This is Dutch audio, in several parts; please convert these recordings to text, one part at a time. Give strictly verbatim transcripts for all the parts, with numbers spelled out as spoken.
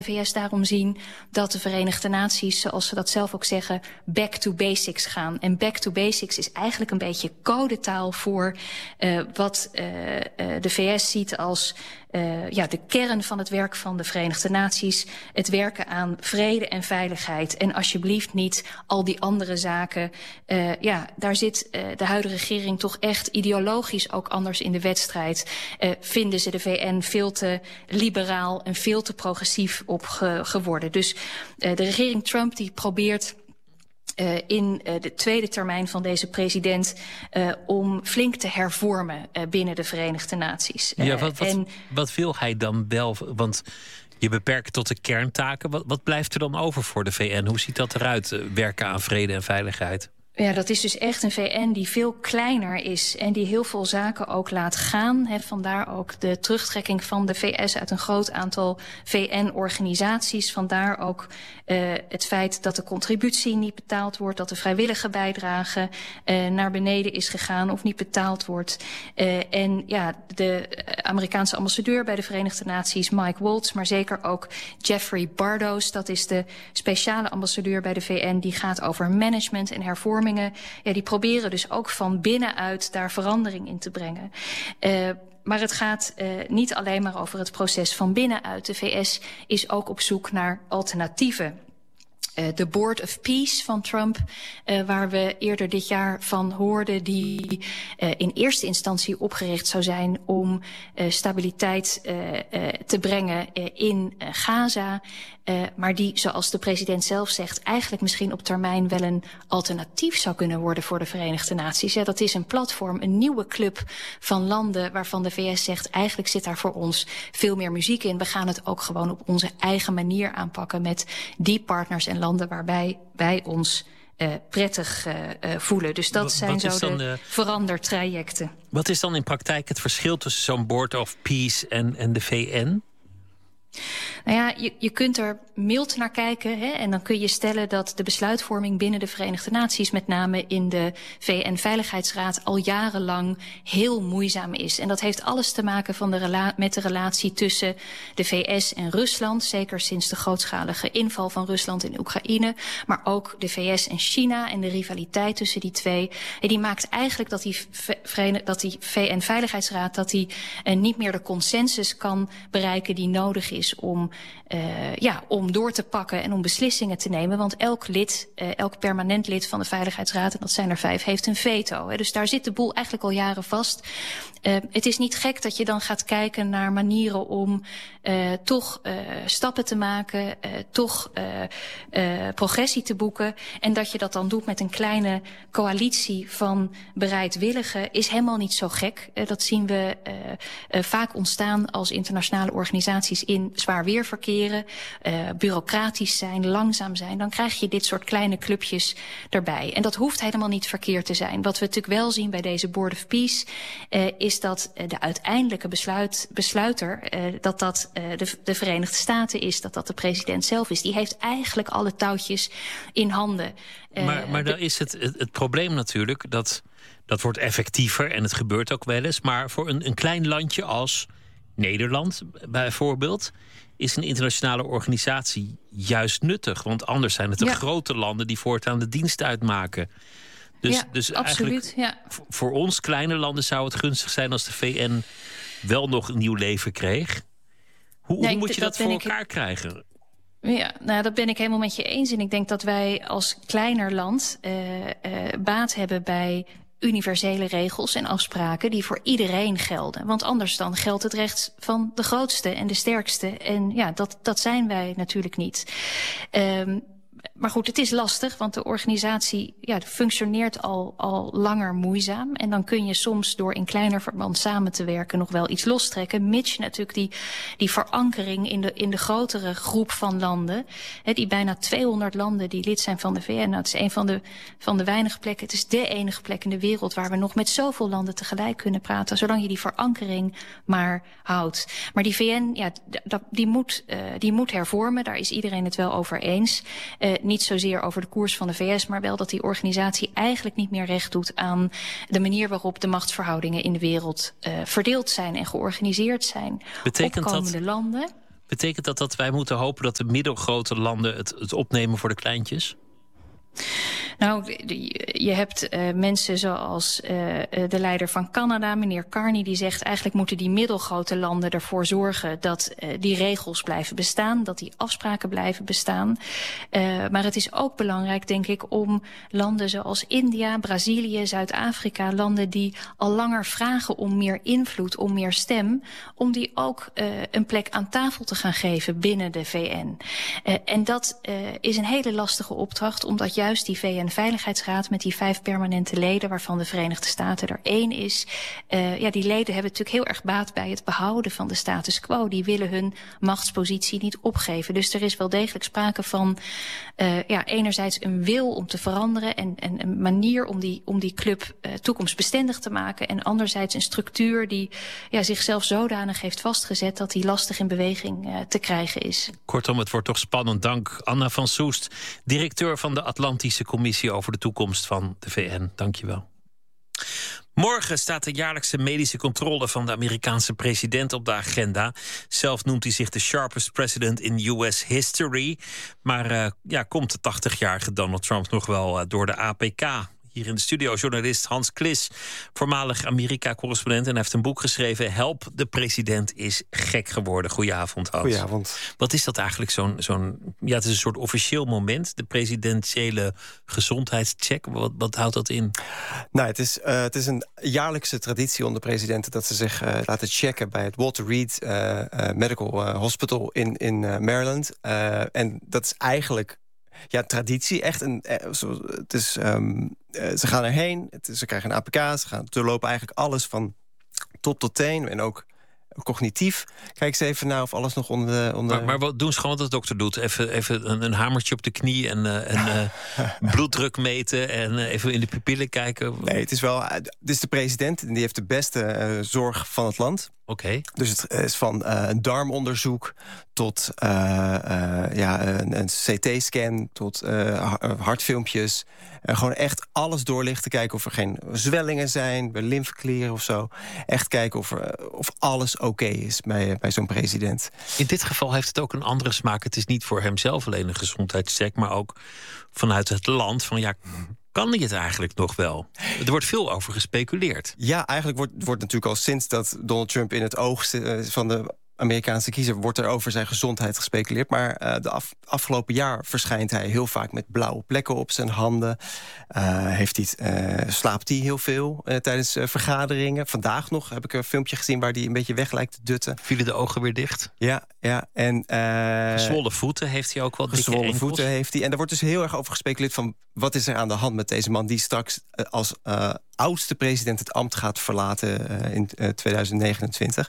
V S daarom zien dat de Verenigde Naties, zoals ze dat zelf ook zeggen, back to basics gaan. En back to basics is eigenlijk een beetje codetaal voor uh, wat uh, uh, de V S ziet als uh, ja, de kern van het werk van de Verenigde Naties. Het werken aan vrede en veiligheid. En alsjeblieft niet al die andere zaken. Uh, ja, daar zit uh, de huidige regering toch echt ideologisch ook anders in de wedstrijd. Uh, vinden ze de V N veel te liberaal en veel te progressief op ge, geworden. Dus uh, de regering Trump die probeert Uh, in uh, de tweede termijn van deze president uh, om flink te hervormen uh, binnen de Verenigde Naties. Uh, ja, wat, wat, en, wat wil hij dan wel? Want je beperkt tot de kerntaken. Wat, wat blijft er dan over voor de V N? Hoe ziet dat eruit, uh, werken aan vrede en veiligheid? Ja, dat is dus echt een V N die veel kleiner is en die heel veel zaken ook laat gaan. He, vandaar ook de terugtrekking van de V S uit een groot aantal V N-organisaties. Vandaar ook uh, het feit dat de contributie niet betaald wordt, dat de vrijwillige bijdrage uh, naar beneden is gegaan of niet betaald wordt. Uh, en ja, de Amerikaanse ambassadeur bij de Verenigde Naties, Mike Waltz, maar zeker ook Jeffrey Bardos, dat is de speciale ambassadeur bij de V N, die gaat over management en hervorming. Ja, die proberen dus ook van binnenuit daar verandering in te brengen. Uh, maar het gaat uh, niet alleen maar over het proces van binnenuit. De V S is ook op zoek naar alternatieven. Uh, de Board of Peace van Trump, uh, waar we eerder dit jaar van hoorden, die uh, in eerste instantie opgericht zou zijn om uh, stabiliteit uh, uh, te brengen uh, in uh, Gaza. Uh, maar die, zoals de president zelf zegt, eigenlijk misschien op termijn wel een alternatief zou kunnen worden voor de Verenigde Naties. Ja, dat is een platform, een nieuwe club van landen waarvan de V S zegt, eigenlijk zit daar voor ons veel meer muziek in. We gaan het ook gewoon op onze eigen manier aanpakken met die partners en landen waarbij wij ons uh, prettig uh, uh, voelen. Dus dat wat, zijn wat zo de uh, verandertrajecten. Wat is dan in praktijk het verschil tussen zo'n Board of Peace en, en de V N? Nou ja, je, je kunt er mild naar kijken, hè, en dan kun je stellen dat de besluitvorming binnen de Verenigde Naties, met name in de V N-veiligheidsraad, al jarenlang heel moeizaam is. En dat heeft alles te maken van de rela- met de relatie tussen de V S en Rusland, zeker sinds de grootschalige inval van Rusland in Oekraïne, maar ook de V S en China en de rivaliteit tussen die twee. En die maakt eigenlijk dat die, v- dat die V N-veiligheidsraad dat die, uh, niet meer de consensus kan bereiken die nodig is om, uh, ja, om door te pakken en om beslissingen te nemen. Want elk lid, uh, elk permanent lid van de Veiligheidsraad, en dat zijn er vijf, heeft een veto. Hè. Dus daar zit de boel eigenlijk al jaren vast. Uh, het is niet gek dat je dan gaat kijken naar manieren om uh, toch uh, stappen te maken, uh, toch uh, uh, progressie te boeken. En dat je dat dan doet met een kleine coalitie van bereidwilligen is helemaal niet zo gek. Uh, dat zien we uh, uh, vaak ontstaan als internationale organisaties in zwaar weer verkeren, uh, bureaucratisch zijn, langzaam zijn. Dan krijg je dit soort kleine clubjes erbij. En dat hoeft helemaal niet verkeerd te zijn. Wat we natuurlijk wel zien bij deze Board of Peace uh, is dat uh, de uiteindelijke besluit, besluiter, uh, dat dat uh, de, de Verenigde Staten is, dat dat de president zelf is. Die heeft eigenlijk alle touwtjes in handen. Uh, maar maar dan is het, het, het probleem natuurlijk dat dat wordt effectiever en het gebeurt ook wel eens. Maar voor een, een klein landje als Nederland bijvoorbeeld is een internationale organisatie juist nuttig. Want anders zijn het de ja. grote landen die voortaan de dienst uitmaken. Dus, ja, dus absoluut, eigenlijk ja. voor ons kleine landen zou het gunstig zijn als de V N wel nog een nieuw leven kreeg. Hoe, nee, hoe moet je dat, dat voor ik... elkaar krijgen? Ja, nou, dat ben ik helemaal met je eens. En ik denk dat wij als kleiner land uh, uh, baat hebben bij universele regels en afspraken die voor iedereen gelden. Want anders dan geldt het recht van de grootste en de sterkste. En ja, dat, dat zijn wij natuurlijk niet. Um, Maar goed, het is lastig, want de organisatie ja, functioneert al, al langer moeizaam. En dan kun je soms door in kleiner verband samen te werken nog wel iets lostrekken. Mits je natuurlijk die, die verankering in de, in de grotere groep van landen. Hè, die bijna tweehonderd landen die lid zijn van de V N. Nou, het is een van de, van de weinige plekken. Het is de enige plek in de wereld waar we nog met zoveel landen tegelijk kunnen praten. Zolang je die verankering maar houdt. Maar die V N, ja, d- die, moet, uh, die moet hervormen. Daar is iedereen het wel over eens. Uh, niet zozeer over de koers van de V S, maar wel dat die organisatie eigenlijk niet meer recht doet aan de manier waarop de machtsverhoudingen in de wereld uh, verdeeld zijn en georganiseerd zijn. Betekent Opkomende dat, landen. Betekent dat dat wij moeten hopen dat de middelgrote landen het, het opnemen voor de kleintjes? Nou, je hebt uh, mensen zoals uh, de leider van Canada, meneer Carney, die zegt eigenlijk moeten die middelgrote landen ervoor zorgen dat uh, die regels blijven bestaan, dat die afspraken blijven bestaan. Uh, maar het is ook belangrijk, denk ik, om landen zoals India, Brazilië, Zuid-Afrika, landen die al langer vragen om meer invloed, om meer stem, om die ook uh, een plek aan tafel te gaan geven binnen de V N. Uh, en dat uh, is een hele lastige opdracht, omdat juist die V N-veiligheidsraad met die vijf permanente leden, waarvan de Verenigde Staten er één is, uh, ja, die leden hebben natuurlijk heel erg baat bij het behouden van de status quo. Die willen hun machtspositie niet opgeven. Dus er is wel degelijk sprake van uh, ja, enerzijds een wil om te veranderen en, en een manier om die, om die club uh, toekomstbestendig te maken, en anderzijds een structuur die ja, zichzelf zodanig heeft vastgezet dat die lastig in beweging uh, te krijgen is. Kortom, het wordt toch spannend. Dank Anna van Soest, directeur van de Atlantische Commissie over de toekomst van de V N. Dank je wel. Morgen staat de jaarlijkse medische controle van de Amerikaanse president op de agenda. Zelf noemt hij zich de sharpest president in U S history. Maar uh, ja, komt de tachtigjarige Donald Trump nog wel uh, door de A P K? Hier in de studio journalist Hans Klis, voormalig Amerika-correspondent. En hij heeft een boek geschreven, Help, de president is gek geworden. Goedenavond, Hans. Goedenavond. Wat is dat eigenlijk, zo'n... zo'n ja, het is een soort officieel moment, de presidentiële gezondheidscheck. Wat, wat houdt dat in? Nou, het is, uh, het is een jaarlijkse traditie onder presidenten dat ze zich uh, laten checken bij het Walter Reed uh, uh, Medical uh, Hospital in, in uh, Maryland. Uh, en dat is eigenlijk... Ja, traditie, echt een. Het is, um, ze gaan erheen, het is, ze krijgen een A P K, ze gaan doorlopen eigenlijk alles van top tot teen en ook cognitief. Kijk eens even naar of alles nog onder. onder... Maar, maar wat doen ze gewoon wat de dokter doet? Even, even een, een hamertje op de knie en, uh, en uh, bloeddruk meten en uh, even in de pupillen kijken. Nee, het is wel. Dit is de president en die heeft de beste uh, zorg van het land. Oké. Okay. Dus het is van uh, een darmonderzoek tot uh, uh, ja, een, een C T-scan, tot uh, hartfilmpjes. Uh, gewoon echt alles doorlichten, kijken of er geen zwellingen zijn, bij lymfeklieren of zo. Echt kijken of, er, of alles oké okay is bij, bij zo'n president. In dit geval heeft het ook een andere smaak. Het is niet voor hemzelf alleen een gezondheidscheck, maar ook vanuit het land van ja. Kan hij het eigenlijk nog wel? Er wordt veel over gespeculeerd. Ja, eigenlijk wordt, wordt natuurlijk al sinds dat Donald Trump in het oog uh, van de Amerikaanse kiezer wordt er over zijn gezondheid gespeculeerd. Maar uh, de af, afgelopen jaar verschijnt hij heel vaak met blauwe plekken op zijn handen. Uh, heeft hij, uh, slaapt hij heel veel uh, tijdens uh, vergaderingen. Vandaag nog heb ik een filmpje gezien waar hij een beetje weg lijkt te dutten. Vielen de ogen weer dicht? Ja, ja. En, uh, gezwollen voeten heeft hij ook wel. Gezwollen voeten heeft hij. En daar wordt dus heel erg over gespeculeerd van wat is er aan de hand met deze man die straks uh, als uh, oudste president het ambt gaat verlaten uh, in uh, tweeduizend negenentwintig.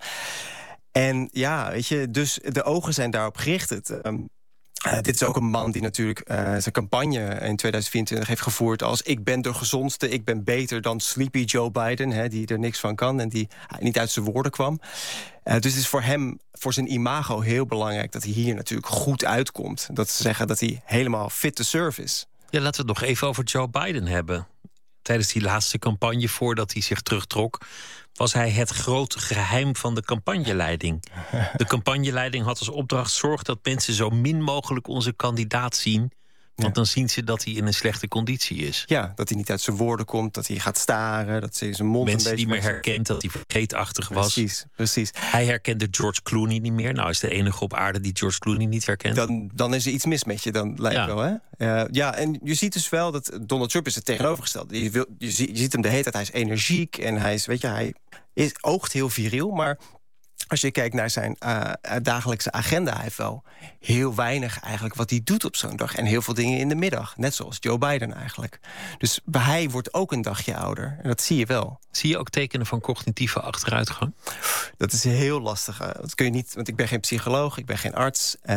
En ja, weet je, dus de ogen zijn daarop gericht. Het, um, uh, dit is ook een man die natuurlijk uh, zijn campagne in tweeduizend vierentwintig heeft gevoerd als ik ben de gezondste, ik ben beter dan Sleepy Joe Biden, hè, die er niks van kan en die uh, niet uit zijn woorden kwam. Uh, dus het is voor hem, voor zijn imago heel belangrijk dat hij hier natuurlijk goed uitkomt. Dat ze zeggen dat hij helemaal fit to serve is. Ja, laten we het nog even over Joe Biden hebben. Tijdens die laatste campagne, voordat hij zich terugtrok, was hij het grote geheim van de campagneleiding. De campagneleiding had als opdracht: zorg dat mensen zo min mogelijk onze kandidaat zien. Want ja. dan zien ze dat hij in een slechte conditie is. Ja, dat hij niet uit zijn woorden komt, dat hij gaat staren, dat ze in zijn mond mensen een beetje... die meer herkent, dat hij vergeetachtig was. Precies, precies. Hij herkende George Clooney niet meer. Nou, is de enige op aarde die George Clooney niet herkent. Dan, dan is er iets mis met je, dan lijkt ja. wel, hè? Uh, ja, en je ziet dus wel dat Donald Trump is het tegenovergestelde. Je, wil, je, zie, je ziet hem de hele tijd, hij is energiek en hij is, weet je, hij is, oogt heel viriel, maar als je kijkt naar zijn uh, dagelijkse agenda, hij heeft wel heel weinig eigenlijk wat hij doet op zo'n dag. En heel veel dingen in de middag, net zoals Joe Biden eigenlijk. Dus hij wordt ook een dagje ouder. En dat zie je wel. Zie je ook tekenen van cognitieve achteruitgang? Dat is heel lastig. Uh, dat kun je niet, want ik ben geen psycholoog, ik ben geen arts. Uh,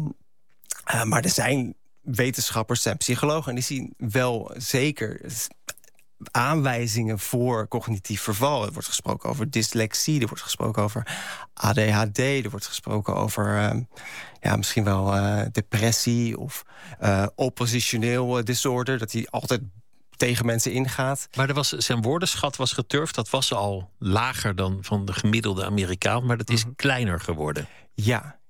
uh, maar er zijn wetenschappers, zijn psychologen, en die zien wel zeker aanwijzingen voor cognitief verval. Er wordt gesproken over dyslexie, er wordt gesproken over A D H D, er wordt gesproken over uh, ja, misschien wel uh, depressie of uh, oppositioneel disorder, dat hij altijd tegen mensen ingaat. Maar er was, zijn woordenschat was geturfd, dat was al lager dan van de gemiddelde Amerikaan, maar dat is mm-hmm. kleiner geworden. Ja,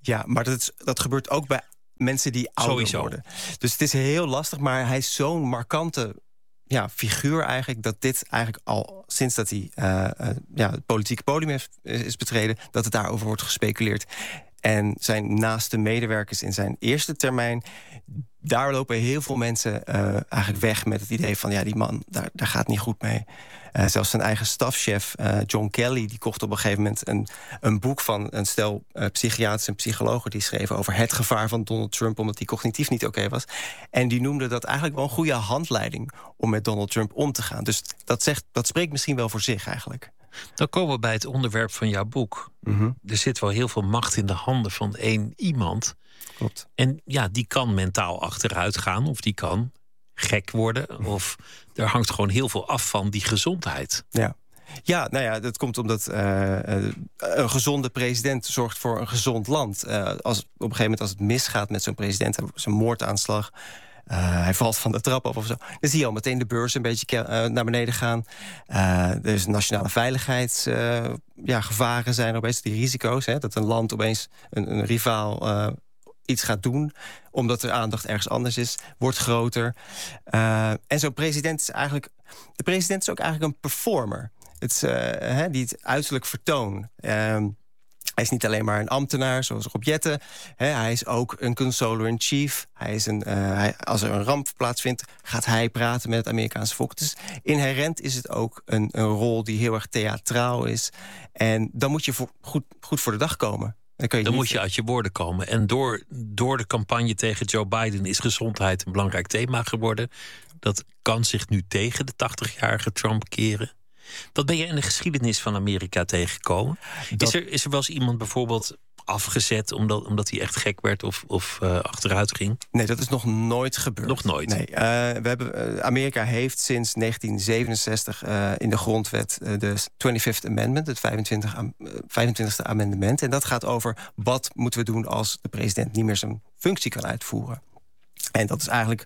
Ja, maar dat, is, dat gebeurt ook bij mensen die ouder Sowieso. worden. Dus het is heel lastig, maar hij is zo'n markante ja, figuur eigenlijk... dat dit eigenlijk al sinds dat hij uh, uh, ja, het politieke podium heeft, is betreden... dat het daarover wordt gespeculeerd. En zijn naaste medewerkers in zijn eerste termijn... daar lopen heel veel mensen uh, eigenlijk weg met het idee van... ja, die man, daar, daar gaat niet goed mee. Uh, zelfs zijn eigen stafchef, uh, John Kelly... die kocht op een gegeven moment een, een boek van een stel uh, psychiaters en psychologen... die schreven over het gevaar van Donald Trump... omdat hij cognitief niet oké was. En die noemde dat eigenlijk wel een goede handleiding... om met Donald Trump om te gaan. Dus dat, zegt, dat spreekt misschien wel voor zich eigenlijk. Dan komen we bij het onderwerp van jouw boek. Mm-hmm. Er zit wel heel veel macht in de handen van één iemand. Klopt. En ja, die kan mentaal achteruit gaan of die kan gek worden. Of er hangt gewoon heel veel af van die gezondheid. Ja. Ja, nou ja, dat komt omdat uh, een gezonde president zorgt voor een gezond land. Uh, als, op een gegeven moment als het misgaat met zo'n president... zijn moordaanslag, uh, hij valt van de trap af of zo... dan zie je al meteen de beurs een beetje uh, naar beneden gaan. Uh, er is nationale veiligheidsgevaren uh, ja, gevaren zijn er opeens, die risico's. Hè, dat een land opeens een, een rivaal... Uh, iets gaat doen, omdat er aandacht ergens anders is, wordt groter. Uh, en zo'n president is eigenlijk... De president is ook eigenlijk een performer. Het is, uh, hè, die het uiterlijk vertoon. Uh, hij is niet alleen maar een ambtenaar, zoals Rob Jetten. Hè, hij is ook een consoler-in-chief. Hij is een, uh, hij, als er een ramp plaatsvindt, gaat hij praten met het Amerikaanse volk. Dus inherent is het ook een, een rol die heel erg theatraal is. En dan moet je voor, goed, goed voor de dag komen. Dan, kun je Dan niet... moet je uit je woorden komen. En door, door de campagne tegen Joe Biden is gezondheid een belangrijk thema geworden. Dat kan zich nu tegen de tachtigjarige Trump keren. Wat ben je in de geschiedenis van Amerika tegengekomen? Dat... Is, er, is er wel eens iemand bijvoorbeeld afgezet omdat, omdat hij echt gek werd of, of uh, achteruit ging? Nee, dat is nog nooit gebeurd. Nog nooit? Nee, uh, we hebben, uh, Amerika heeft sinds negentien zevenenzestig uh, in de grondwet uh, de twenty-fifth Amendment, het vijfentwintigste amendement. En dat gaat over wat moeten we doen als de president niet meer zijn functie kan uitvoeren. En dat is eigenlijk...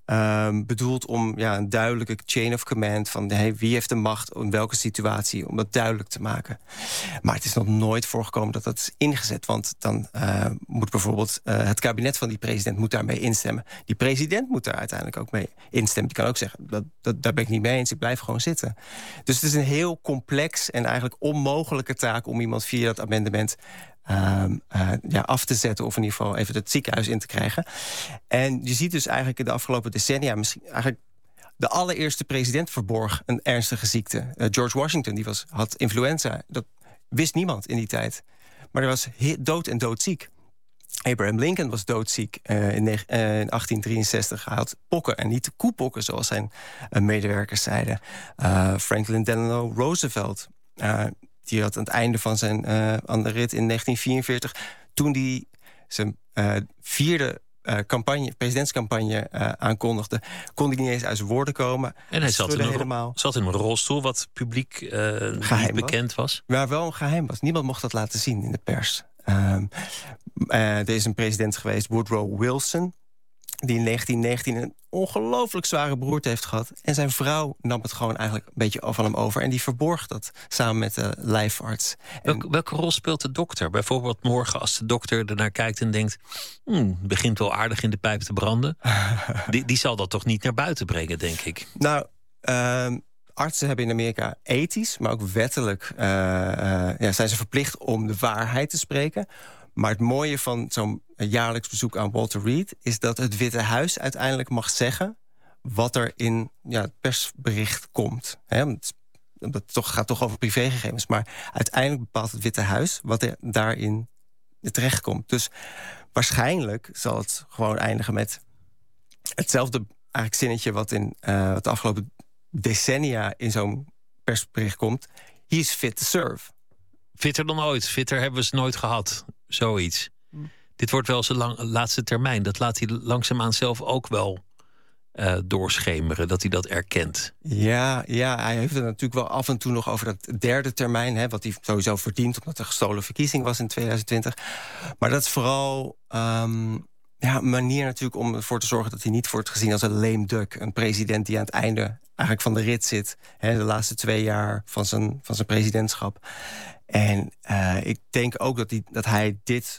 Um, bedoeld om ja, een duidelijke chain of command... van hey, wie heeft de macht in welke situatie, om dat duidelijk te maken. Maar het is nog nooit voorgekomen dat dat is ingezet. Want dan uh, moet bijvoorbeeld uh, het kabinet van die president moet daarmee instemmen. Die president moet daar uiteindelijk ook mee instemmen. Die kan ook zeggen, dat, dat, daar ben ik niet mee eens, ik blijf gewoon zitten. Dus het is een heel complex en eigenlijk onmogelijke taak... om iemand via dat amendement... Um, uh, ja, af te zetten of in ieder geval even het ziekenhuis in te krijgen. En je ziet dus eigenlijk in de afgelopen decennia... misschien eigenlijk de allereerste president verborg een ernstige ziekte. Uh, George Washington die was, had influenza. Dat wist niemand in die tijd. Maar hij was dood en doodziek. Abraham Lincoln was doodziek uh, in, uh, in achttien drieënzestig. Hij had pokken en niet de koepokken zoals zijn uh, medewerkers zeiden. Uh, Franklin Delano Roosevelt... Uh, Die had aan het einde van zijn uh, aan de rit in negentien vierenveertig... toen hij zijn uh, vierde uh, campagne, presidentscampagne uh, aankondigde... kon hij niet eens uit zijn woorden komen. En hij zat in, een, helemaal... zat in een rolstoel wat publiek uh, niet bekend was. Maar wel een geheim was. Niemand mocht dat laten zien in de pers. Um, uh, er is een president geweest, Woodrow Wilson... die in negentien negentien een ongelooflijk zware beroerte heeft gehad. En zijn vrouw nam het gewoon eigenlijk een beetje van hem over. En die verborg dat samen met de lijfarts. Welke, en... welke rol speelt de dokter? Bijvoorbeeld morgen als de dokter ernaar kijkt en denkt... Hmm, begint wel aardig in de pijp te branden. die, die zal dat toch niet naar buiten brengen, denk ik? Nou, uh, artsen hebben in Amerika ethisch, maar ook wettelijk... Uh, uh, ja, zijn ze verplicht om de waarheid te spreken... Maar het mooie van zo'n jaarlijks bezoek aan Walter Reed... is dat het Witte Huis uiteindelijk mag zeggen... wat er in ja, het persbericht komt. He, het, het toch, gaat toch over privégegevens. Maar uiteindelijk bepaalt het Witte Huis... wat er daarin terechtkomt. Dus waarschijnlijk zal het gewoon eindigen met... hetzelfde eigenlijk zinnetje wat in uh, het afgelopen decennia... in zo'n persbericht komt. He is fit to serve. Fitter dan ooit. Fitter hebben we ze nooit gehad. Zoiets. Mm. Dit wordt wel zijn lang, laatste termijn. Dat laat hij langzaamaan zelf ook wel uh, doorschemeren. Dat hij dat erkent. Ja, ja, hij heeft het natuurlijk wel af en toe nog over dat derde termijn. Hè, wat hij sowieso verdient, omdat er gestolen verkiezing was in tweeduizend twintig. Maar dat is vooral um, ja, een manier natuurlijk om ervoor te zorgen... dat hij niet wordt gezien als een lame duck. Een president die aan het einde eigenlijk van de rit zit. Hè, de laatste twee jaar van zijn, van zijn presidentschap. En uh, ik denk ook dat hij, dat hij dit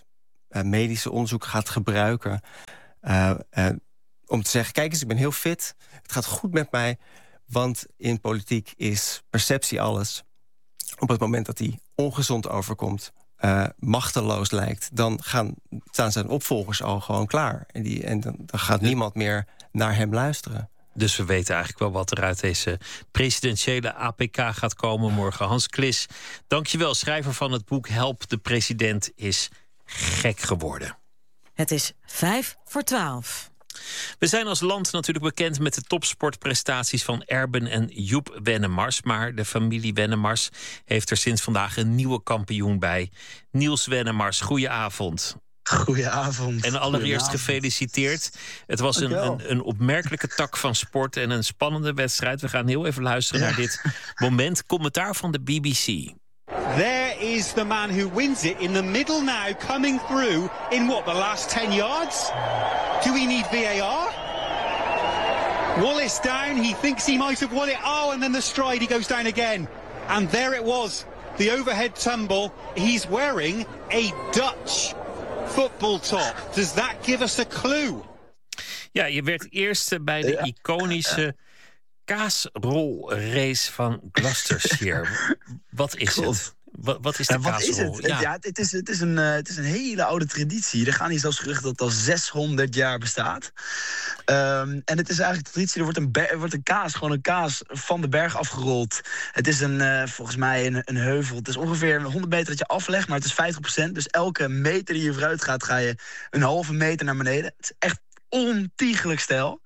uh, medische onderzoek gaat gebruiken... Uh, uh, om te zeggen, kijk eens, ik ben heel fit. Het gaat goed met mij. Want in politiek is perceptie alles. Op het moment dat hij ongezond overkomt... Uh, machteloos lijkt... dan gaan, staan zijn opvolgers al gewoon klaar. En, die, en dan, dan gaat niemand meer naar hem luisteren. Dus we weten eigenlijk wel wat er uit deze presidentiële A P K gaat komen morgen. Hans Klis, dankjewel. Schrijver van het boek Help, de president is gek geworden. Het is vijf voor twaalf. We zijn als land natuurlijk bekend met de topsportprestaties van Erben en Joep Wennemars. Maar de familie Wennemars heeft er sinds vandaag een nieuwe kampioen bij. Niels Wennemars, goedenavond. Goedenavond. En allereerst gefeliciteerd. Het was een, een, een opmerkelijke tak van sport en een spannende wedstrijd. We gaan heel even luisteren ja. naar dit moment. Commentaar van de B B C. There is the man who wins it in the middle now, coming through in what, the last ten yards? Do we need V A R? Wallace down, he thinks he might have won it. Oh, and then the stride, he goes down again. And there it was, the overhead tumble. He's wearing a Dutch football top. Does that give us a clue? Ja, je werd eerste bij de iconische kaasrolrace van Gloucestershire. Wat is het? Wat, wat is de ja, wat kaasrol? Is het? Ja. Ja, het, is, het, is een, uh, het is een hele oude traditie. Er gaan hier zelfs geruchten dat het al zeshonderd jaar bestaat. Um, en het is eigenlijk de traditie, er wordt een, ber, er wordt een kaas, gewoon een kaas van de berg afgerold. Het is een, uh, volgens mij een, een heuvel. Het is ongeveer honderd meter dat je aflegt, maar het is vijftig procent. Dus elke meter die je vooruit gaat, ga je een halve meter naar beneden. Het is echt ontiegelijk stijl.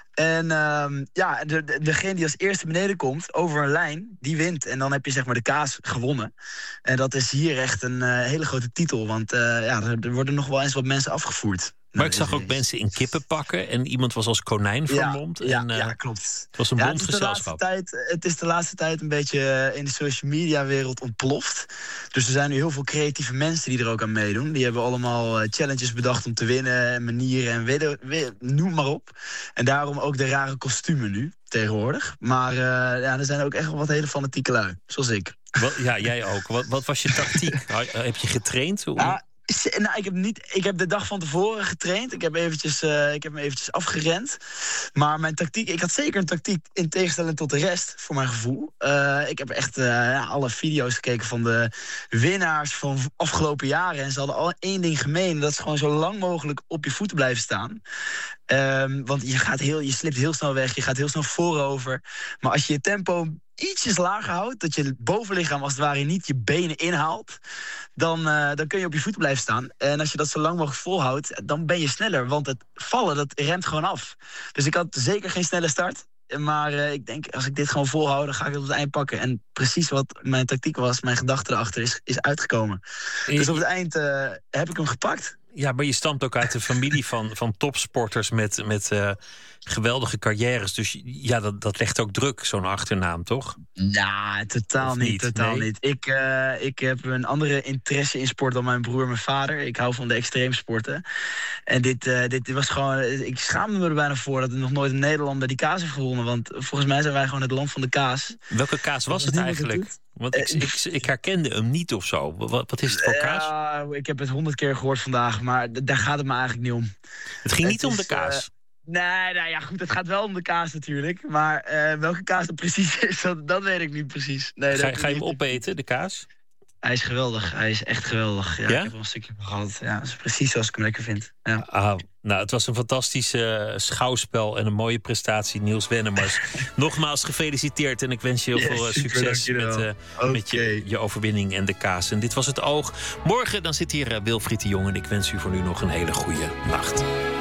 En um, ja, de, de, degene die als eerste beneden komt over een lijn, die wint. En dan heb je zeg maar de kaas gewonnen. En dat is hier echt een uh, hele grote titel. Want uh, ja, er, er worden nog wel eens wat mensen afgevoerd. Maar ik zag ook mensen in kippen pakken en iemand was als konijn vermomd. Ja, ja, en, uh, ja, klopt. Het was een ja, bond gezelschap. Het is, de laatste tijd, het is de laatste tijd een beetje in de social media wereld ontploft. Dus er zijn nu heel veel creatieve mensen die er ook aan meedoen. Die hebben allemaal challenges bedacht om te winnen en manieren en weet, weet, noem maar op. En daarom ook de rare kostumen nu, tegenwoordig. Maar uh, ja, er zijn ook echt wel wat hele fanatieke lui, zoals ik. Wat, ja, jij ook. Wat, wat was je tactiek? Heb je getraind? Hoe... Ja, Nou, ik heb, niet, ik heb de dag van tevoren getraind. Ik heb, eventjes, uh, ik heb me eventjes afgerend. Maar mijn tactiek... Ik had zeker een tactiek in tegenstelling tot de rest, voor mijn gevoel. Uh, ik heb echt uh, ja, alle video's gekeken van de winnaars van afgelopen jaren. En ze hadden al één ding gemeen. Dat is gewoon zo lang mogelijk op je voeten blijven staan. Um, want je, gaat heel, je slipt heel snel weg. Je gaat heel snel voorover. Maar als je je tempo ietsjes lager houdt, dat je bovenlichaam als het ware niet je benen inhaalt, dan, uh, dan kun je op je voeten blijven staan. En als je dat zo lang mogelijk volhoudt, dan ben je sneller. Want het vallen, dat remt gewoon af. Dus ik had zeker geen snelle start. Maar uh, ik denk, als ik dit gewoon volhoud, dan ga ik het op het eind pakken. En precies wat mijn tactiek was, mijn gedachte erachter, is, is uitgekomen. Dus op het eind uh, heb ik hem gepakt. Ja, maar je stamt ook uit een familie van, van topsporters met, met uh, geweldige carrières. Dus ja, dat, dat legt ook druk, zo'n achternaam, toch? Nou, totaal niet, niet, totaal nee? niet. Ik, uh, ik heb een andere interesse in sport dan mijn broer en mijn vader. Ik hou van de extreemsporten. En dit, uh, dit was gewoon... Ik schaamde me er bijna voor dat er nog nooit een Nederlander die kaas heeft gewonnen. Want volgens mij zijn wij gewoon het land van de kaas. Welke kaas was het eigenlijk? Want ik, ik, ik herkende hem niet of zo. Wat, wat is het voor kaas? Ja, ik heb het honderd keer gehoord vandaag, maar d- daar gaat het me eigenlijk niet om. Het ging niet het om is, de kaas? Uh, nee, nou ja, goed, het gaat wel om de kaas natuurlijk. Maar uh, welke kaas het precies is, dat, dat weet ik niet precies. Nee, ga, dat, ga je hem opeten, de kaas? Hij is geweldig, hij is echt geweldig. Ja, ja? Ik heb er een stukje van gehad. Ja, dat is precies zoals ik hem lekker vind. Ja. Ah, nou, het was een fantastisch uh, schouwspel en een mooie prestatie, Niels Wennemars. Nogmaals gefeliciteerd en ik wens je heel yes, veel uh, succes met, uh, okay. met je, je overwinning en de kaas. En dit was Het Oog. Morgen dan zit hier uh, Wilfried de Jong en ik wens u voor nu nog een hele goede nacht.